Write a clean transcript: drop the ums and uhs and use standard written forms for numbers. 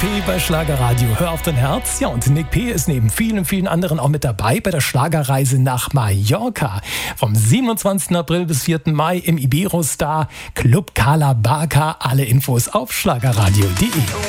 P. bei Schlagerradio. Hör auf dein Herz. Ja, und Nick P. ist neben vielen, vielen anderen auch mit dabei bei der Schlagerreise nach Mallorca. Vom 27. April bis 4. Mai im Iberostar Club Cala Barca. Alle Infos auf schlagerradio.de.